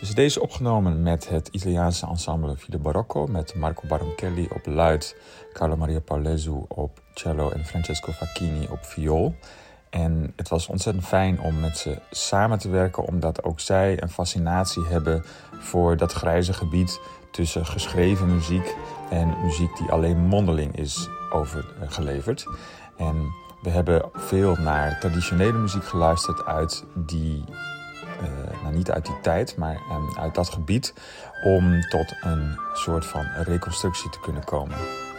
Dus deze is opgenomen met het Italiaanse ensemble Filo Barocco, met Marco Baronchelli op luid, Carlo Maria Paulesu op cello en Francesco Facchini op viool. En het was ontzettend fijn om met ze samen te werken, omdat ook zij een fascinatie hebben voor dat grijze gebied tussen geschreven muziek en muziek die alleen mondeling is overgeleverd. En we hebben veel naar traditionele muziek geluisterd uit die, niet uit die tijd, maar uit dat gebied, om tot een soort van reconstructie te kunnen komen.